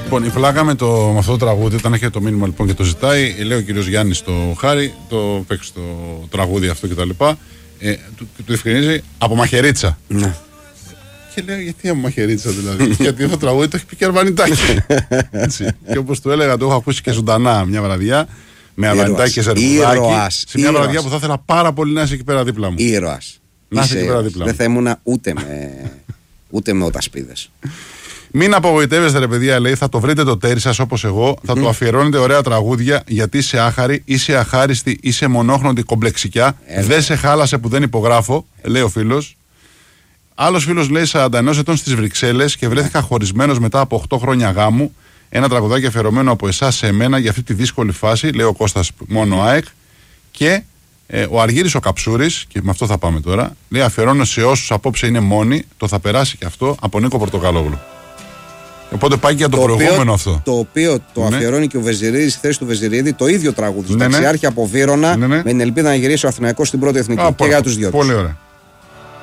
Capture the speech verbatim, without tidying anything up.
Λοιπόν, η πλάκα με, το, με αυτό το τραγούδι, όταν έχει το μήνυμα λοιπόν και το ζητάει, λέει ο κύριος Γιάννης στο Χάρη, το παίξει το τραγούδι αυτό κτλ. Ε, του, του ευκρινίζει από μαχαιρίτσα. Ναι. Και λέω, γιατί από μαχαιρίτσα δηλαδή? Γιατί αυτό το τραγούδι το έχει πει και Αρβανιτάκη. Και όπως του έλεγα, το έχω ακούσει και ζωντανά μια βραδιά. Με Αρβανιτάκη και Ζερβουδάκη. Σε μια βραδιά που θα ήθελα πάρα πολύ να είσαι εκεί πέρα δίπλα μου. Ήρωας. Να είσαι εκεί πέρα δίπλα μου. Δεν θα ήμουν ούτε με, ούτε με οτασπίδες. Μην απογοητεύεστε, ρε παιδιά, λέει, θα το βρείτε το τέρι σας όπως εγώ, θα mm. το αφιερώνετε ωραία τραγούδια, γιατί είσαι άχαρη, είσαι αχάριστη, είσαι μονόχρονη κομπλεξικιά. Ε, δεν σε χάλασε που δεν υπογράφω, λέει ο φίλος. Άλλος φίλος λέει σαράντα ένα ετών στις Βρυξέλλες και βρέθηκα χωρισμένος μετά από οκτώ χρόνια γάμου. Ένα τραγουδάκι αφιερωμένο από εσάς σε εμένα για αυτή τη δύσκολη φάση, λέει ο Κώστας μόνο ΑΕΚ. Και ε, ο Αργύρης ο Καψούρης, και με αυτό θα πάμε τώρα, λέει αφιερώνω σε όσους απόψε είναι μόνοι, το θα περάσει και αυτό από Νίκο Πορτοκαλόγλου. Οπότε πάει και για το, το προηγούμενο οποίο, αυτό. Το οποίο το ναι. αφιερώνει και ο Βεζιρίδης στη θέση του Βεζιρίδη, το ίδιο τραγούδι. Ναι, Ταξιάρχη ναι. από Βύρωνα, ναι, ναι. με την ελπίδα να γυρίσει ο Αθηναϊκός στην πρώτη εθνική. Α, και για τους δυο. Πολύ ωραία.